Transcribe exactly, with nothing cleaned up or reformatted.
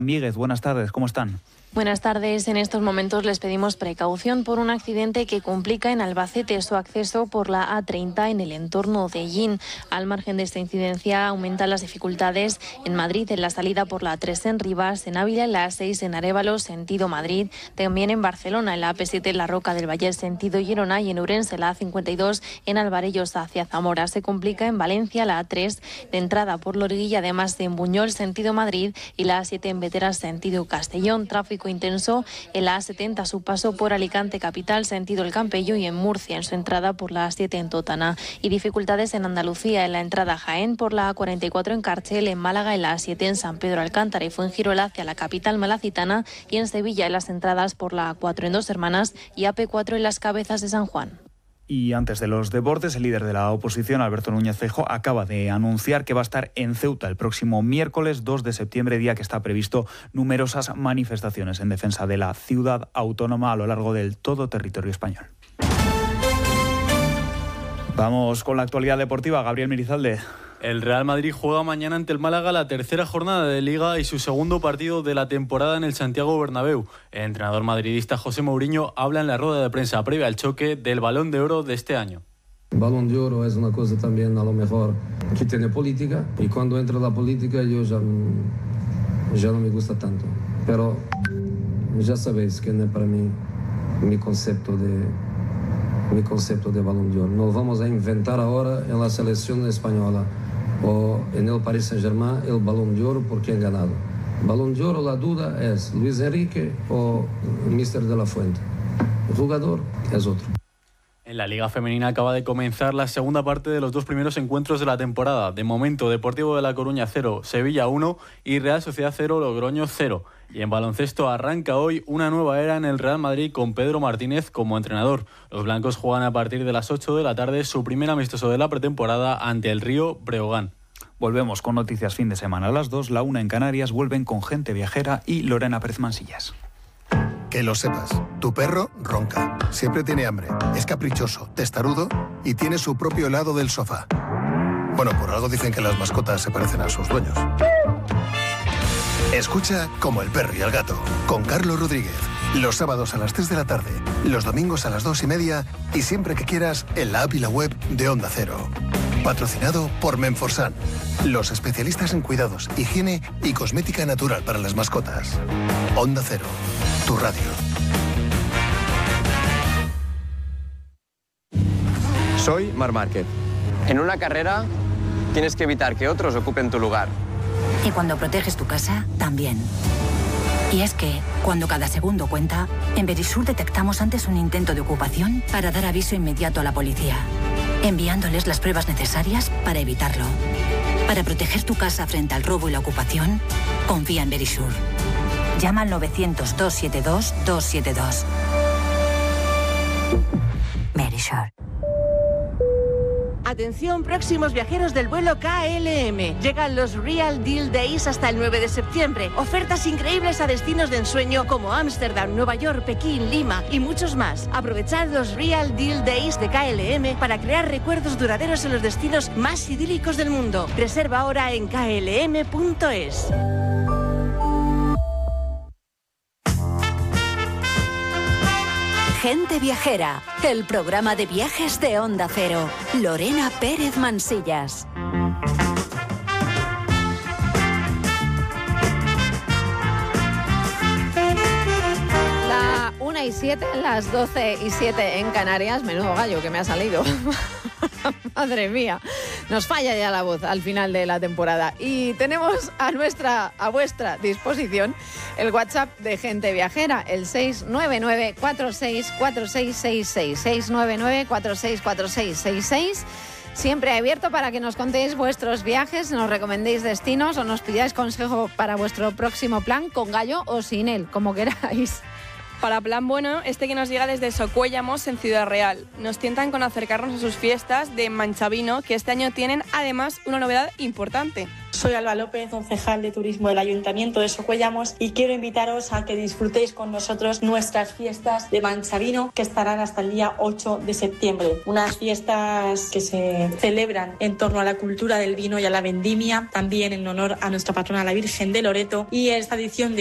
Míguez, buenas tardes, ¿cómo están? Buenas tardes. En estos momentos les pedimos precaución por un accidente que complica en Albacete su acceso por la A treinta en el entorno de Llín. Al margen de esta incidencia, aumentan las dificultades en Madrid, en la salida por la A tres en Rivas, en Ávila, en la A seis en Arévalo, sentido Madrid, también en Barcelona, en la A P siete en la Roca del Vallés, sentido Girona, y en Ourense, la A cincuenta y dos en Alvarellos hacia Zamora. Se complica en Valencia, la A tres de entrada por Loriguilla, además de en Buñol, sentido Madrid, y la A siete en Veteras, sentido Castellón. Tráfico intenso en la A setenta a su paso por Alicante capital, sentido El Campello, y en Murcia en su entrada por la A siete en Totana. Y dificultades en Andalucía en la entrada a Jaén por la A cuarenta y cuatro en Carchel, en Málaga en la A siete en San Pedro Alcántara y Fuengirola hacia la capital malacitana, y en Sevilla en las entradas por la A cuatro en Dos Hermanas y A P cuatro en las Cabezas de San Juan. Y antes de los deportes, el líder de la oposición, Alberto Núñez Feijóo, acaba de anunciar que va a estar en Ceuta el próximo miércoles dos de septiembre, día que está previsto numerosas manifestaciones en defensa de la ciudad autónoma a lo largo del todo territorio español. Vamos con la actualidad deportiva. Gabriel Mirizalde. El Real Madrid juega mañana ante el Málaga la tercera jornada de Liga y su segundo partido de la temporada en el Santiago Bernabéu. El entrenador madridista José Mourinho habla en la rueda de prensa previa al choque del Balón de Oro de este año. El Balón de Oro es una cosa también a lo mejor que tiene política, y cuando entra la política yo ya, ya no me gusta tanto. Pero ya sabéis que no es para mí mi concepto de, mi concepto de Balón de Oro. No vamos a inventar ahora en la selección española o en el Paris Saint-Germain el Balón de Oro por quién ha ganado. Balón de Oro, la duda es Luis Enrique o míster de la Fuente. El jugador es otro. En la Liga Femenina acaba de comenzar la segunda parte de los dos primeros encuentros de la temporada. De momento, Deportivo de La Coruña cero, Sevilla uno y Real Sociedad cero, Logroño cero. Y en baloncesto arranca hoy una nueva era en el Real Madrid con Pedro Martínez como entrenador. Los blancos juegan a partir de las ocho de la tarde su primer amistoso de la pretemporada ante el Río Breogán. Volvemos con noticias fin de semana a las dos, la una en Canarias. Vuelven con Gente Viajera y Lorena Pérez Mansillas. Que lo sepas, tu perro ronca, siempre tiene hambre, es caprichoso, testarudo y tiene su propio helado del sofá. Bueno, por algo dicen que las mascotas se parecen a sus dueños. Escucha Como el perro y el gato, con Carlos Rodríguez. Los sábados a las tres de la tarde, los domingos a las dos y media y siempre que quieras en la app y la web de Onda Cero. Patrocinado por Menforsan, los especialistas en cuidados, higiene y cosmética natural para las mascotas. Onda Cero, tu radio. Soy Marc Márquez. En una carrera tienes que evitar que otros ocupen tu lugar. Y cuando proteges tu casa, también. Y es que, cuando cada segundo cuenta, en Verisur detectamos antes un intento de ocupación para dar aviso inmediato a la policía, enviándoles las pruebas necesarias para evitarlo. Para proteger tu casa frente al robo y la ocupación, confía en Verisur. Llama al novecientos, doscientos setenta y dos, doscientos setenta y dos. Verisur. Atención, próximos viajeros del vuelo K L M. Llegan los Real Deal Days hasta el nueve de septiembre. Ofertas increíbles a destinos de ensueño como Ámsterdam, Nueva York, Pekín, Lima y muchos más. Aprovechad los Real Deal Days de K L M para crear recuerdos duraderos en los destinos más idílicos del mundo. Reserva ahora en k l m punto es. Gente Viajera, el programa de viajes de Onda Cero. Lorena Pérez Mansillas. La una y siete, las doce y siete en Canarias. Menudo gallo que me ha salido. Madre mía, nos falla ya la voz al final de la temporada. Y tenemos a nuestra, a vuestra disposición el WhatsApp de Gente Viajera, el seis nueve nueve, cuatro seis cuatro seis seis seis, seis nueve nueve, cuatro seis cuatro seis seis seis. Siempre abierto para que nos contéis vuestros viajes, nos recomendéis destinos o nos pidáis consejo para vuestro próximo plan, con gallo o sin él, como queráis. Para plan bueno, este que nos llega desde Socuéllamos, en Ciudad Real. Nos tientan con acercarnos a sus fiestas de Manchavino, que este año tienen además una novedad importante. Soy Alba López, concejal de Turismo del Ayuntamiento de Socuéllamos, y quiero invitaros a que disfrutéis con nosotros nuestras fiestas de Manchavino, que estarán hasta el día ocho de septiembre. Unas fiestas que se celebran en torno a la cultura del vino y a la vendimia, también en honor a nuestra patrona, la Virgen de Loreto, y esta edición de